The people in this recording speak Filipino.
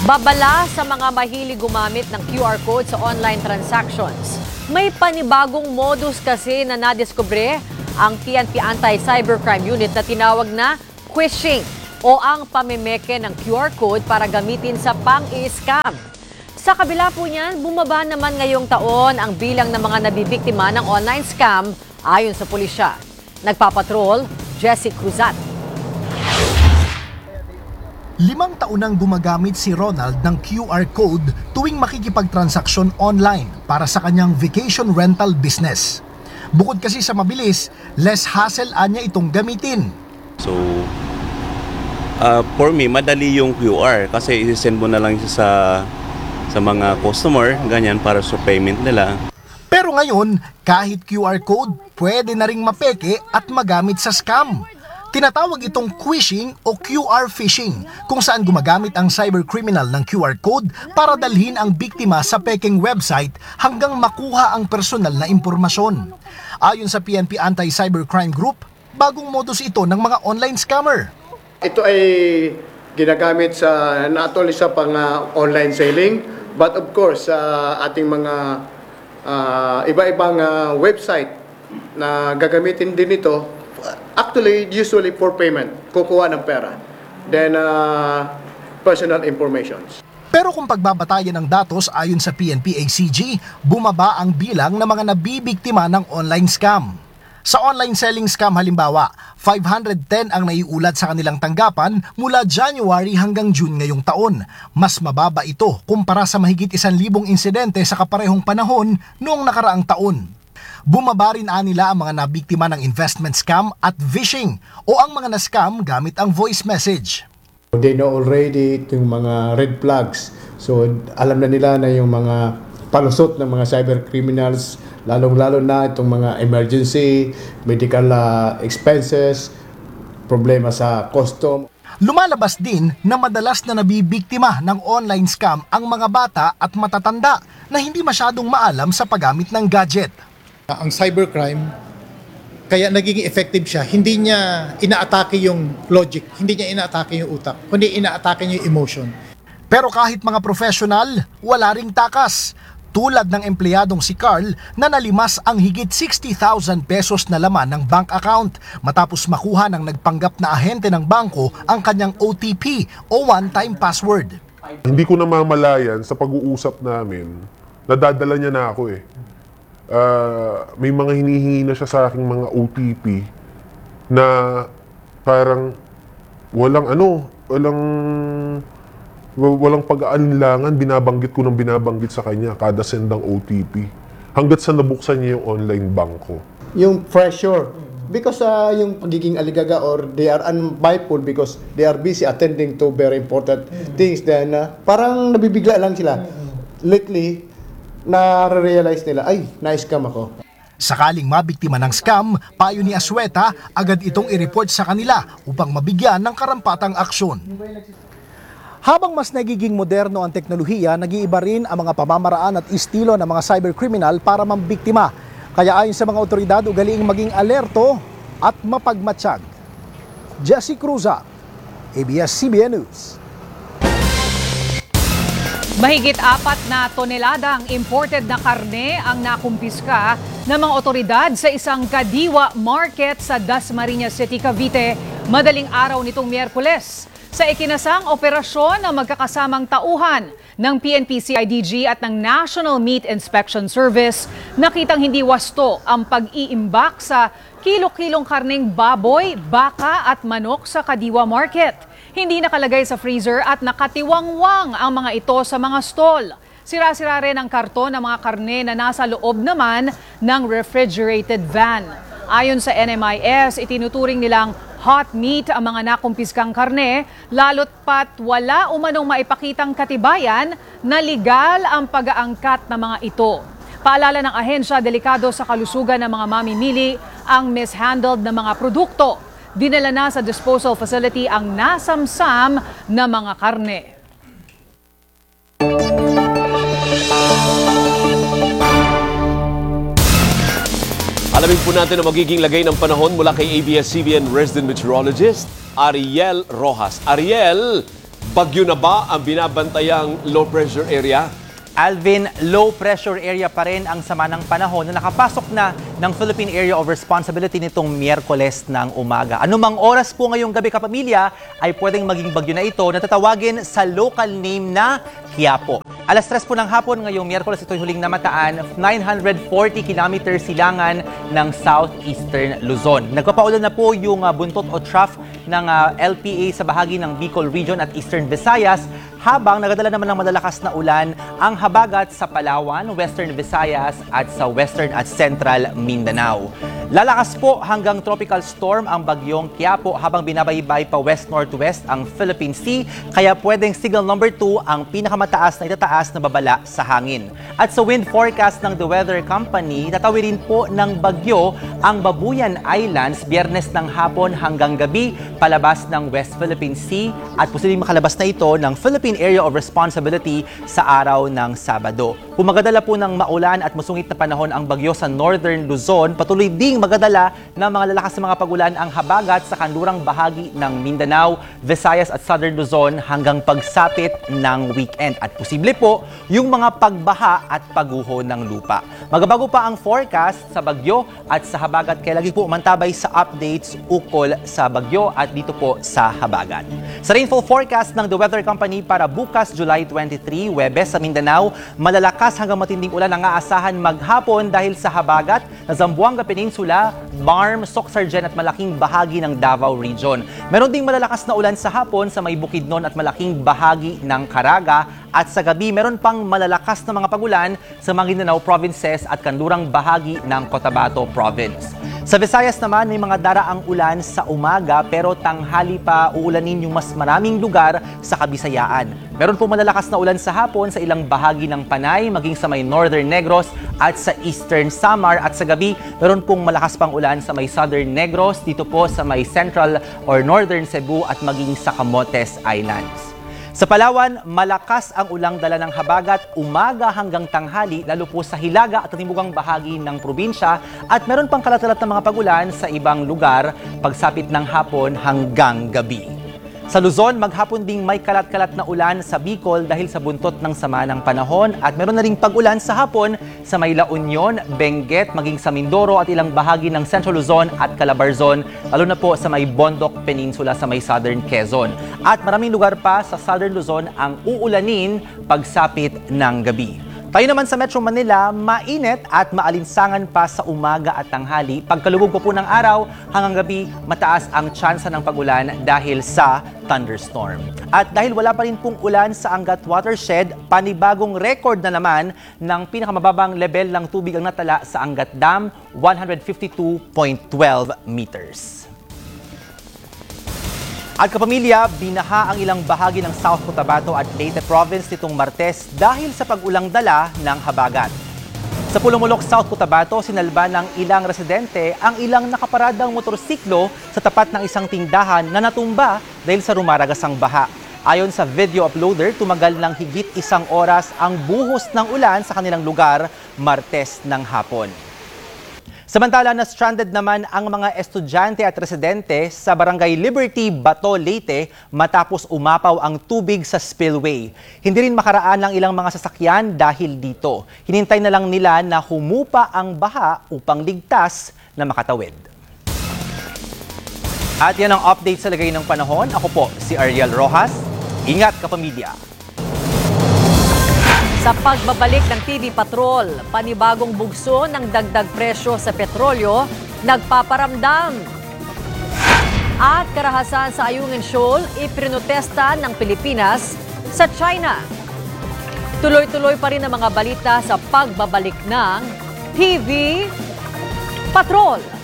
Babala sa mga mahilig gumamit ng QR code sa online transactions. May panibagong modus kasi na nadiskubre ang PNP Anti-Cybercrime Unit na tinawag na phishing o ang pamimeke ng QR code para gamitin sa pang-i-scam. Sa kabila po niyan, bumaba naman ngayong taon ang bilang ng mga nabibiktima ng online scam ayon sa pulisya. Nagpapatrol, Jessie Cruzat. 5 taon nang gumagamit si Ronald ng QR code tuwing makikipagtransaksyon online para sa kanyang vacation rental business. Bukod kasi sa mabilis, less hassle anya itong gamitin. So, for me, madali yung QR kasi i-send mo na lang siya sa mga customer, ganyan, para sa payment nila. Pero ngayon, kahit QR code, pwede na ring mapeke at magamit sa scam. Tinatawag itong phishing o QR phishing, kung saan gumagamit ang cybercriminal ng QR code para dalhin ang biktima sa peking website hanggang makuha ang personal na impormasyon. Ayon sa PNP Anti-Cybercrime Group, bagong modus ito ng mga online scammer. Ito ay ginagamit sa not only sa online selling, but of course sa ating mga iba-ibang website na gagamitin din ito. Actually, usually for payment, kukuha ng pera. Then, personal informations. Pero kung pagbabatayan ng datos ayon sa PNP-ACG, bumaba ang bilang ng mga nabibiktima ng online scam. Sa online selling scam halimbawa, 510 ang naiulat sa kanilang tanggapan mula January hanggang June ngayong taon. Mas mababa ito kumpara sa mahigit 1,000 insidente sa kaparehong panahon noong nakaraang taon. Bumaba rin nila ang mga nabiktima ng investment scam at phishing o ang mga na-scam gamit ang voice message. They know already yung mga red flags. So alam na nila na yung mga palusot ng mga cyber criminals, lalong-lalo na itong mga emergency, medical expenses, problema sa custom. Lumalabas din na madalas na nabibiktima ng online scam ang mga bata at matatanda na hindi masyadong maalam sa paggamit ng gadget. Ang cybercrime, kaya nagiging effective siya, hindi niya inaatake yung logic, hindi niya inaatake yung utak, kundi inaatake niya yung emotion. Pero kahit mga professional, wala ring takas. Tulad ng empleyadong si Carl na nalimas ang higit 60,000 pesos na laman ng bank account matapos makuha ng nagpanggap na ahente ng bangko ang kanyang OTP o one-time password. Hindi ko namamalayan sa pag-uusap namin, nadadala niya na ako eh. May mga hinihingi na siya sa aking mga OTP na parang walang pag-aalinlangan, binabanggit ko ng binabanggit sa kanya kada sendang OTP hanggat sa nabuksan niya yung online banko. Yung pressure, because yung pagiging aligaga or they are unmindful because they are busy attending to very important things, then parang nabibigla lang sila. Lately, na-realize nila, ay, na-scam ako. Sakaling mabiktima ng scam, payo ni Asweta, agad itong i-report sa kanila upang mabigyan ng karampatang aksyon. Habang mas nagiging moderno ang teknolohiya, nag-iiba rin ang mga pamamaraan at estilo ng mga cybercriminal para mambiktima. Kaya ayon sa mga otoridad, ugaliing maging alerto at mapagmatsyag. Jessie Cruzat, ABS-CBN News. Mahigit 4 na toneladang imported na karne ang nakumpiska ng mga otoridad sa isang kadiwa market sa Dasmariñas City, Cavite, madaling araw nitong Miyerkules. Sa ikinasang operasyon ng magkakasamang tauhan ng PNP-CIDG at ng National Meat Inspection Service, nakitang hindi wasto ang pag-iimbak sa kilo-kilong karneng baboy, baka at manok sa kadiwa market. Hindi nakalagay sa freezer at nakatiwangwang ang mga ito sa mga stall. Sira-sira rin ang karton ng mga karne na nasa loob naman ng refrigerated van. Ayon sa NMIS, itinuturing nilang hot meat ang mga nakumpiskang karne, lalo't pat wala umanong maipakitang katibayan na legal ang pag-aangkat ng mga ito. Paalala ng ahensya, delikado sa kalusugan ng mga mamimili ang mishandled na mga produkto. Dinala na sa disposal facility ang nasamsam na mga karne. Alamin po natin ang magiging lagay ng panahon mula kay ABS-CBN resident meteorologist Ariel Rojas. Ariel, Bagyo na ba ang binabantayang low pressure area? Alvin, low pressure area pa rin ang sama ng panahon na nakapasok na ng Philippine Area of Responsibility nitong Miyerkules ng umaga. Anumang oras po ngayong gabi kapamilya ay pwedeng maging bagyo na ito na tatawagin sa local name na Quiapo. Alas 3 po ng hapon ngayong Miyerkules ito'y huling namataan, 940 km silangan ng southeastern Luzon. Nagpapaulan na po yung buntot o trough ng LPA sa bahagi ng Bicol Region at Eastern Visayas, habang nagadala naman ng malalakas na ulan ang habagat sa Palawan, Western Visayas at sa Western at Central Mindanao. Lalakas po hanggang tropical storm ang bagyong Quiapo habang binabaybay pa west-northwest ang Philippine Sea, kaya pwedeng signal number 2 ang pinakamataas na itataas na babala sa hangin. At sa wind forecast ng The Weather Company, tatawirin po ng bagyo ang Babuyan Islands Biyernes ng hapon hanggang gabi palabas ng West Philippine Sea at posibleng makalabas na ito ng Philippine Area of Responsibility sa araw ng Sabado. Pumagadala po ng maulan at masungit na panahon ang bagyo sa Northern Luzon, patuloy ding magadala ng mga lalakas na mga pagulan ang habagat sa kanlurang bahagi ng Mindanao, Visayas at Southern Luzon hanggang pagsapit ng weekend. At posible po yung mga pagbaha at pagguho ng lupa. Magabago pa ang forecast sa bagyo at sa habagat, kaya lagi po mantabay sa updates ukol sa bagyo at dito po sa habagat. Sa rainfall forecast ng The Weather Company para bukas July 23, Huwebes sa Mindanao, malalakas hanggang matinding ulan ang aasahan maghapon dahil sa habagat na Zamboanga Peninsula, Barm, Socsargen at malaking bahagi ng Davao Region. Meron ding malalakas na ulan sa hapon sa may Bukidnon at malaking bahagi ng Caraga, at sa gabi meron pang malalakas na mga pagulan sa Maguindanao Provinces at kanlurang bahagi ng Cotabato Province. Sa Visayas naman, may mga daraang ulan sa umaga pero tanghali pa uulanin yung mas maraming lugar sa Kabisayaan. Meron po malalakas na ulan sa hapon sa ilang bahagi ng Panay, maging sa may Northern Negros at sa Eastern Samar, at sa gabi meron pong malakas pang ulan sa may Southern Negros, dito po sa may Central or Northern Cebu at maging sa Camotes Islands. Sa Palawan, malakas ang ulang dala ng habagat umaga hanggang tanghali, lalo po sa hilaga at timugang bahagi ng probinsya, at meron pang kalat-kalat na mga pagulan sa ibang lugar pagsapit ng hapon hanggang gabi. Sa Luzon, maghapon ding may kalat-kalat na ulan sa Bicol dahil sa buntot ng sama ng panahon, at meron na ring pag-ulan sa hapon sa may La Union, Benguet, maging sa Mindoro at ilang bahagi ng Central Luzon at Calabarzon, lalo na po sa may Bondoc Peninsula sa may Southern Quezon. At maraming lugar pa sa Southern Luzon ang uulanin pagsapit ng gabi. Tayo naman sa Metro Manila, mainit at maalinsangan pa sa umaga at tanghali. Pagkalubog po ng araw hanggang gabi, mataas ang tsansa ng pagulan dahil sa thunderstorm. At dahil wala pa rin pong ulan sa Angat Watershed, panibagong record na naman ng pinakamababang level ng tubig ang natala sa Angat Dam, 152.12 meters. At kapamilya, binaha ang ilang bahagi ng South Cotabato at Leyte Province nitong Martes dahil sa pag-ulang dala ng habagat. Sa Pulumulok, South Cotabato, sinalba ng ilang residente ang ilang nakaparadang motorsiklo sa tapat ng isang tindahan na natumba dahil sa rumaragasang baha. Ayon sa video uploader, tumagal ng higit 1 oras ang buhos ng ulan sa kanilang lugar Martes ng hapon. Samantala, na-stranded naman ang mga estudyante at residente sa Barangay Liberty, Bato, Leyte matapos umapaw ang tubig sa spillway. Hindi rin makaraan ng ilang mga sasakyan dahil dito. Hinintay na lang nila na humupa ang baha upang ligtas na makatawid. At yan ang update sa lagay ng panahon. Ako po si Ariel Rojas. Ingat kapamilya! Sa pagbabalik ng TV Patrol, panibagong bugso ng dagdag presyo sa petrolyo, nagpaparamdam. At karahasan sa Ayungin Shoal, iprinotesta ng Pilipinas sa China. Tuloy-tuloy pa rin ang mga balita sa pagbabalik ng TV Patrol.